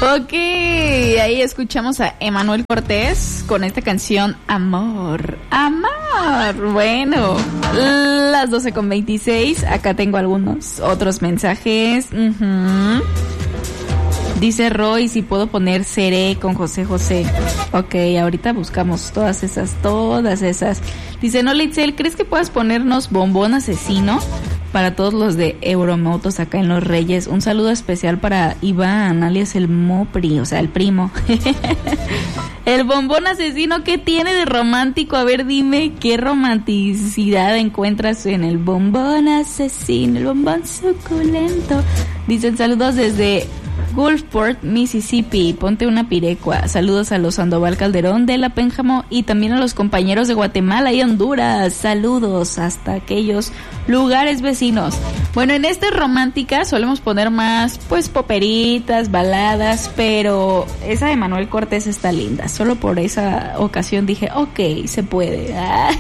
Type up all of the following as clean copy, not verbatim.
Ok, ahí escuchamos a Emanuel Cortés con esta canción Amor, Amor. Bueno, las 12:26, acá tengo algunos otros mensajes. Dice Roy si puedo poner Seré con José José. Ok, ahorita buscamos todas esas. Dice no, Litzel, ¿crees que puedas ponernos Bombón Asesino? Para todos los de Euromotos acá en Los Reyes. Un saludo especial para Iván, alias el Mopri, o sea, el primo. El bombón asesino, ¿qué tiene de romántico? A ver, dime, ¿qué romanticidad encuentras en el bombón asesino? El bombón suculento. Dicen saludos desde Gulfport, Mississippi. Ponte una pirecua. Saludos a los Sandoval Calderón de la Pénjamo y también a los compañeros de Guatemala y Honduras. Saludos hasta aquellos lugares vecinos. Bueno, en esta romántica solemos poner más, pues, poperitas, baladas, pero esa de Manuel Cortés está linda. Solo por esa ocasión dije, ok, se puede.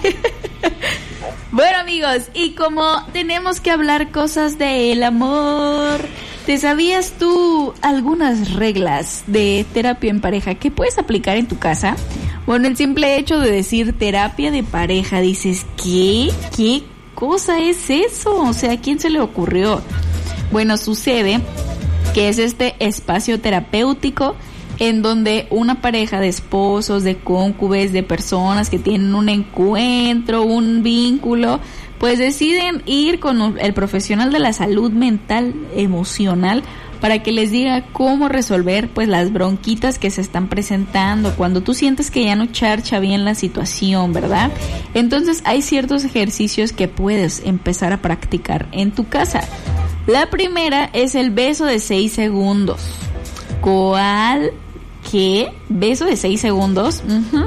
Bueno, amigos, y como tenemos que hablar cosas del amor, ¿te sabías tú algunas reglas de terapia en pareja que puedes aplicar en tu casa? Bueno, el simple hecho de decir terapia de pareja, dices, ¿qué? ¿Qué cosa es eso? O sea, ¿a quién se le ocurrió? Bueno, sucede que es este espacio terapéutico en donde una pareja de esposos, de cóncubes, de personas que tienen un encuentro, un vínculo, pues deciden ir con el profesional de la salud mental, emocional, para que les diga cómo resolver pues las bronquitas que se están presentando cuando tú sientes que ya no charcha bien la situación, ¿verdad? Entonces hay ciertos ejercicios que puedes empezar a practicar en tu casa. La primera es el beso de 6 segundos. ¿Cuál? ¿Qué? ¿Beso de 6 segundos?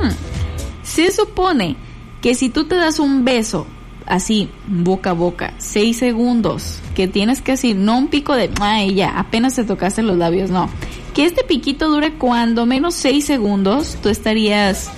Se supone que si tú te das un beso así, boca a boca, 6 segundos, que tienes que decir, no un pico de, ay, ya, apenas te tocaste los labios, no. Que este piquito dure cuando menos 6 segundos, tú estarías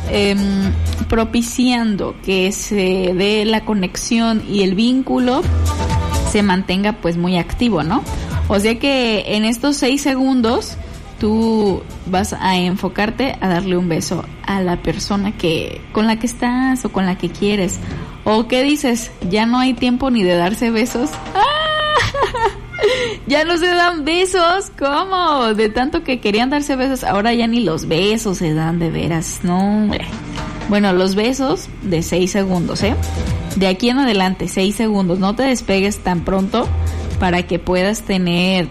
propiciando que se dé la conexión y el vínculo se mantenga pues muy activo, ¿no? O sea que en estos 6 segundos tú vas a enfocarte a darle un beso a la persona con la que estás o con la que quieres. ¿O qué dices? ¿Ya no hay tiempo ni de darse besos? ¡Ah! ¿Ya no se dan besos? ¿Cómo? De tanto que querían darse besos, ahora ya ni los besos se dan de veras. No, hombre. Bueno, los besos de 6 segundos, ¿eh? De aquí en adelante, 6 segundos. No te despegues tan pronto para que puedas tener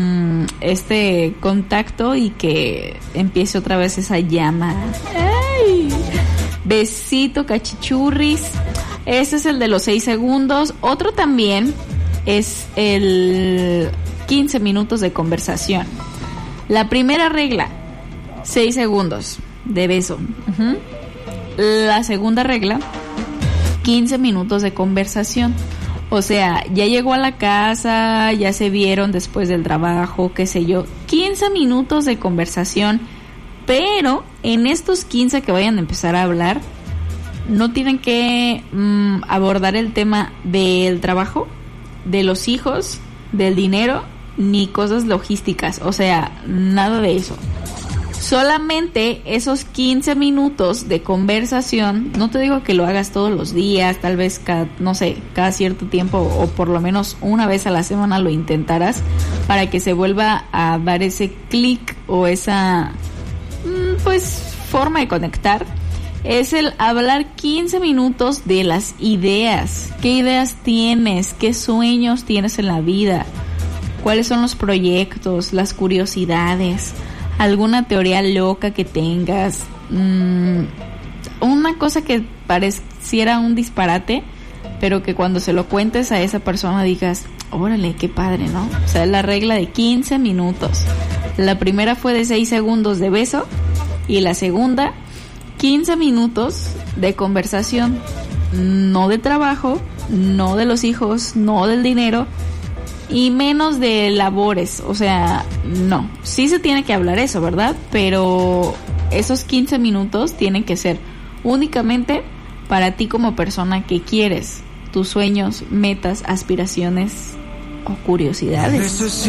este contacto y que empiece otra vez esa llama. ¡Ay! Besito, cachichurris. Ese es el de los 6 segundos. Otro también es el 15 minutos de conversación. La primera regla, 6 segundos de beso. La segunda regla, 15 minutos de conversación. O sea, ya llegó a la casa, ya se vieron después del trabajo, qué sé yo, 15 minutos de conversación, pero en estos 15 que vayan a empezar a hablar, no tienen que abordar el tema del trabajo, de los hijos, del dinero, ni cosas logísticas, o sea, nada de eso. Solamente esos 15 minutos de conversación, no te digo que lo hagas todos los días, tal vez cada cierto tiempo o por lo menos una vez a la semana lo intentarás para que se vuelva a dar ese clic o esa pues forma de conectar. Es el hablar 15 minutos de las ideas. ¿Qué ideas tienes? ¿Qué sueños tienes en la vida? ¿Cuáles son los proyectos, las curiosidades? ¿Alguna teoría loca que tengas? Una cosa que pareciera un disparate, pero que cuando se lo cuentes a esa persona digas, órale, qué padre, ¿no? O sea, la regla de 15 minutos. La primera fue de 6 segundos de beso y la segunda, 15 minutos de conversación. No de trabajo, no de los hijos, no del dinero, y menos de labores, o sea, no. Sí se tiene que hablar eso, ¿verdad? Pero esos 15 minutos tienen que ser únicamente para ti como persona que quieres, tus sueños, metas, aspiraciones o curiosidades.